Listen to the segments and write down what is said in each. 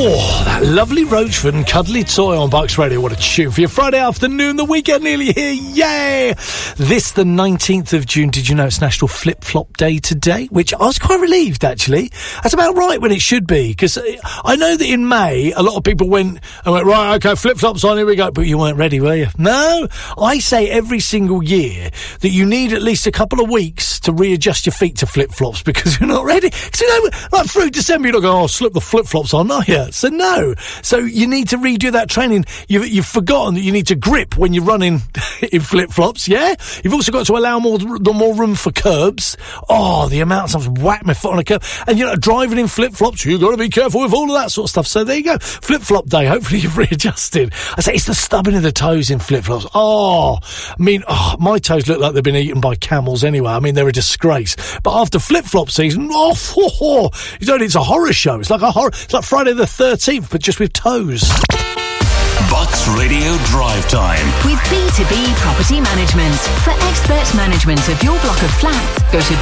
Oh, that lovely Roachford and Cuddly Toy on Bucks Radio. What a tune for your Friday afternoon. The weekend nearly here. Yay! This, the 19th of June. Did you know it's National Flip-Flop Day today? Which I was quite relieved, actually. That's about right when it should be. Because I know that in May, a lot of people went, right, okay, flip-flops on, here we go. But you weren't ready, were you? No. I say every single year that you need at least a couple of weeks to readjust your feet to flip-flops because you're not ready. Because, you know, like through December, you're not going, slip the flip-flops on, are you? So no. So you need to redo that training. You've forgotten that you need to grip when you're running in flip-flops, yeah? You've also got to allow more room for curbs. Oh, the amount of times I whack my foot on a curb. And, you know, driving in flip-flops, you've got to be careful with all of that sort of stuff. So there you go. Flip-flop day. Hopefully you've readjusted. I say it's the stubbing of the toes in flip-flops. Oh, I mean, my toes look like they've been eaten by camels anyway. I mean, they're a disgrace. But after flip-flop season, you know, it's a horror show. It's like a horror. It's like Friday the 13th, but just with toes. Bucks Radio Drive Time with B2B Property Management. For expert management of your block of flats, go to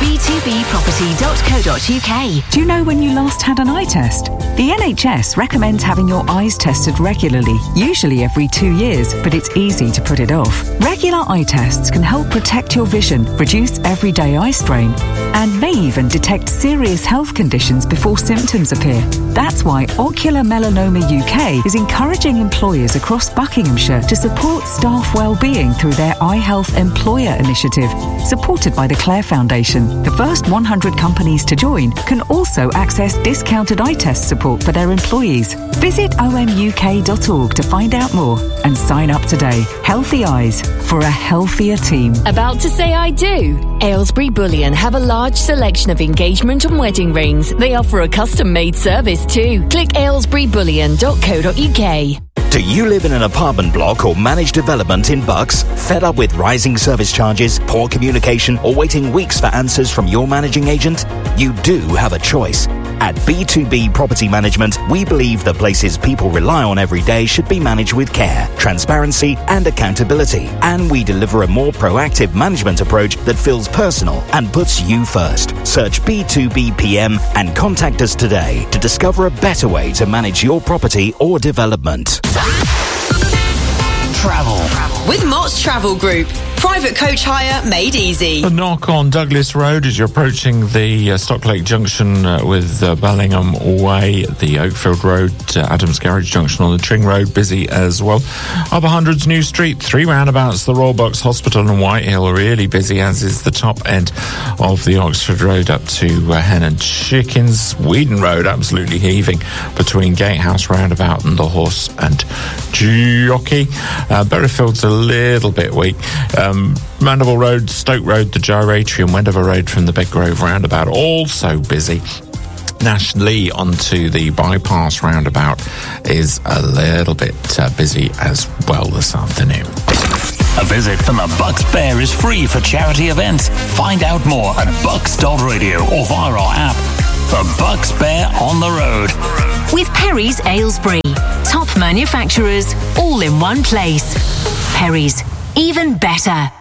b2bproperty.co.uk. Do you know when you last had an eye test? The NHS recommends having your eyes tested regularly, usually every 2 years, but it's easy to put it off. Regular eye tests can help protect your vision, reduce everyday eye strain, and may even detect serious health conditions before symptoms appear. That's why Ocular Melanoma UK is encouraging employers across Buckinghamshire to support staff well-being through their Eye Health Employer Initiative, supported by the Clare Foundation. The first 100 companies to join can also access discounted eye test support for their employees. Visit omuk.org to find out more and sign up today. Healthy eyes for a healthier team. About to say I do? Aylesbury Bullion have a large selection of engagement and wedding rings. They offer a custom-made service too. Click aylesburybullion.co.uk. Do you live in an apartment block or managed development in Bucks? Fed up with rising service charges, poor communication, or waiting weeks for answers from your managing agent? You do have a choice. At B2B Property Management, we believe the places people rely on every day should be managed with care, transparency, and accountability. And we deliver a more proactive management approach that feels personal and puts you first. Search B2BPM and contact us today to discover a better way to manage your property or development. Travel with Mott's Travel Group. Private coach hire made easy. A knock on Douglas Road as you're approaching the Stocklake Junction with Bellingham Way, the Oakfield Road, Adams Garage Junction on the Tring Road, busy as well. Upper Hundreds New Street, 3 roundabouts, the Royal Bucks Hospital and Whitehill, really busy, as is the top end of the Oxford Road up to Hen and Chickens. Whedon Road, absolutely heaving between Gatehouse Roundabout and the Horse and Jockey. Berryfield's a little bit weak. Mandeville Road, Stoke Road, the Gyratory and Wendover Road from the Bedgrove Roundabout, also busy. Nationally onto the bypass roundabout is a little bit busy as well this afternoon. A visit from the Bucks Bear is free for charity events. Find out more at bucks.radio or via our app. The Bucks Bear on the road. With Perry's Aylesbury. Top manufacturers, all in one place. Perry's, even better.